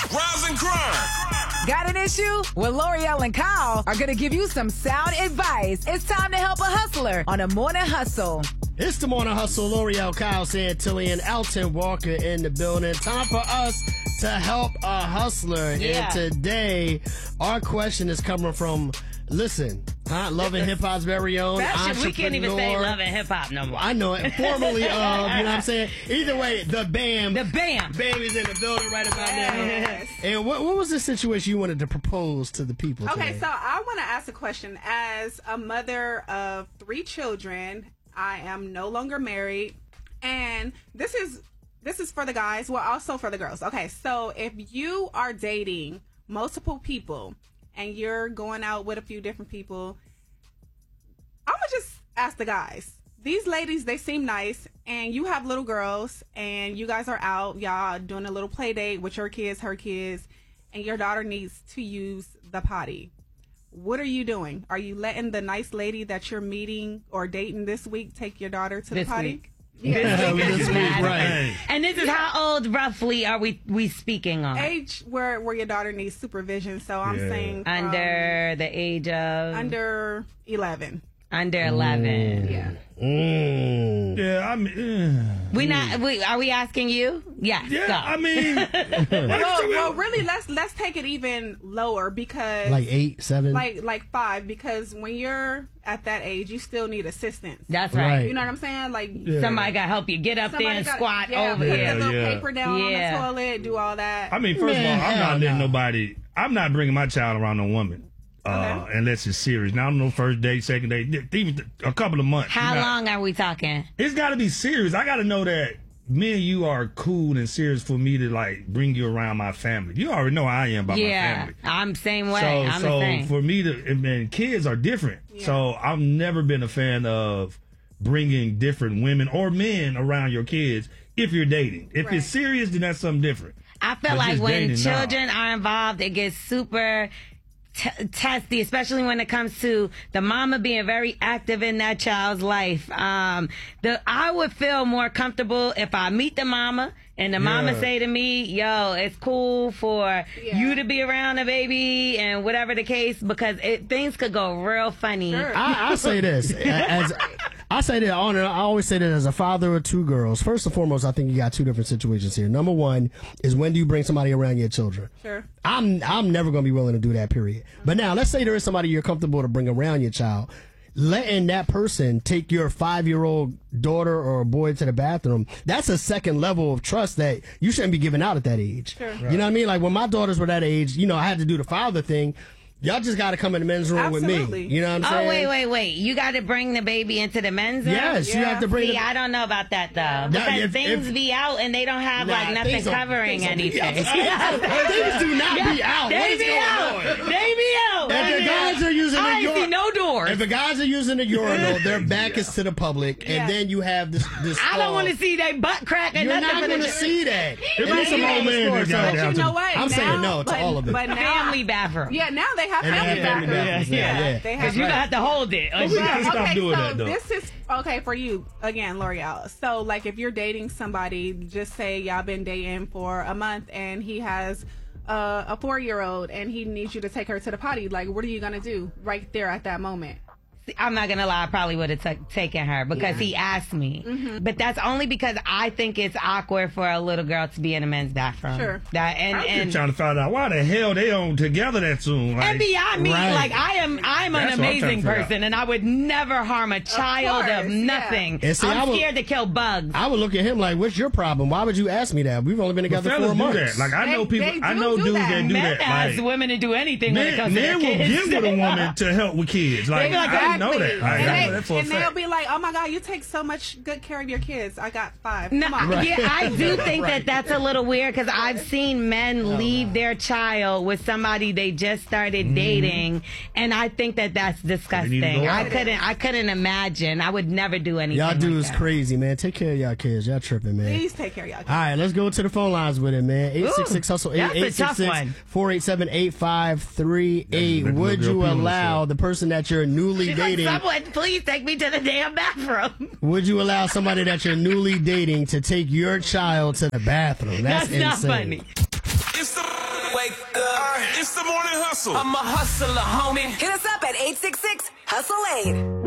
Rise and grind. Got an issue? Well, L'Oreal and Kyle are going to give you some sound advice. It's time to help a hustler on a morning hustle. It's the morning hustle. L'Oreal, Kyle Santilli, Alton Walker in the building. Time for us to help a hustler. Yeah. And today, our question is coming from, Love and Hip Hop's very own entrepreneur. We can't even say Love and Hip Hop no more. I know it. Formerly of, you know what I'm saying? Either way, the BAM. The BAM. BAM is in the building right about Yes. now. And what was the situation you wanted to propose to the people Okay, today? so I want to ask a question. As a mother of 3 children, I am no longer married, and this is for the guys, well, also for the girls. Okay, so if you are dating multiple people and you're going out with a few different people, I'm gonna just ask the guys. These ladies, they seem nice, and you have little girls, and you guys are out, y'all doing a little play date with your kids, her kids, and your daughter needs to use the potty. What are you doing? Are you letting the nice lady that you're meeting or dating this week take your daughter to the potty? Week. This week, right. And this is how old roughly are we speaking on? Age where your daughter needs supervision. So I'm saying Under the age of under 11. Under 11. Yeah. Yeah, I mean, Are we asking you? Yes. yeah, go. I mean, Well, really, let's take it even lower because Like 8, 7? like 5, because when you're at that age, you still need assistance. That's right. Right. You know what I'm saying? Like Somebody got to help you get up there and squat over put here. the little Yeah. paper down on the toilet, do all that. I mean, first of all, I'm not letting nobody. I'm not bringing my child around no woman. Unless it's serious. Now, I don't know, first date, second date, even a couple of months. How long are we talking? It's got to be serious. I got to know that me and you are cool and serious for me to like bring you around my family. You already know how I am about my family. I'm same way. So, I'm the same. for me to, and kids are different. So I've never been a fan of bringing different women or men around your kids if you're dating. If it's serious, then that's something different. I feel But like just when dating, children are involved, it gets super testy, especially when it comes to the mama being very active in that child's life. I would feel more comfortable if I meet the mama and the mama say to me, yo, it's cool for you to be around the baby and whatever the case, because things could go real funny. Sure. I say this I say that I always say that as a father of 2 girls. First and foremost, I think you got 2 different situations here. Number one is, when do you bring somebody around your children? Sure. I'm never going to be willing to do that, period. But now, let's say there is somebody you're comfortable to bring around your child. Letting that person take your 5-year-old daughter or boy to the bathroom, that's a second level of trust that you shouldn't be giving out at that age. Sure. You know what I mean? Like when my daughters were that age, I had to do the father thing. Y'all just got to come in the men's room with Absolutely. me. You know what I'm saying? Oh, wait. You got to bring the baby into the men's room? Yes, you have to bring See, I don't know about that, though. Because things be out and they don't have, nothing covering anything. Things do not be out. They be out. They be out. If the guys are using I ain't see no doors. If the guys are using the urinal, their back is to the public, and then you have this. I don't want to see their butt crack or You're nothing. not going to see that. There be some old man that got But down you to know what? I'm saying no to all of it. But now, family bathroom. yeah, now they have And they family have family bathrooms. bathrooms now, yeah. They have. Because you have to hold it. we gotta stop Okay, doing so that, though. this is okay for you again, L'Oreal. So, like, if you're dating somebody, just say y'all been dating for a month, and he has a 4-year-old, and he needs you to take her to the potty. Like, what are you gonna do right there at that moment? I'm not gonna lie, I probably would have taken her because he asked me. Mm-hmm. But that's only because I think it's awkward for a little girl to be in a men's bathroom. Sure. I'm just trying to find out why the hell they on together that soon. Like, And beyond me, Right. like I'm That's an what I'm trying to amazing figure out. person, and I would never harm a child of course, nothing. yeah. And see, I'm scared to kill bugs. I would look at him like, "What's your problem? Why would you ask me that? We've only been but together fellas 4 do months." that. Like I know They people, I know do dudes that. that do Men that. ask Like, women to do anything when it comes to their men will kids. get with a woman to help with kids. Like be like, I know that. Like, I know that for a and they'll fact. be like, "Oh my God, you take so much good care of your kids. I got 5. No, Come on." yeah, I do think Right. that's a little weird because I've seen men leave their child with somebody they just started dating, and I think that's disgusting. go I out. couldn't imagine. I would never do anything. Y'all like dudes that. crazy, man. Take care of y'all kids. Y'all tripping, man. Please take care of y'all kids. All right, let's go to the phone lines with it, man. 866-HUSTLE, that's a tough one. 487-8538. Let Would the you girl pee on allow herself. the person that you're newly She's like, dating? someone, please take me to the damn bathroom. Would you allow somebody that you're newly dating to take your child to the bathroom? That's That's not insane. funny. It's the wake up. It's the morning hustle. I'm a hustler, homie. Hit us up at 866-HUSTLE-8.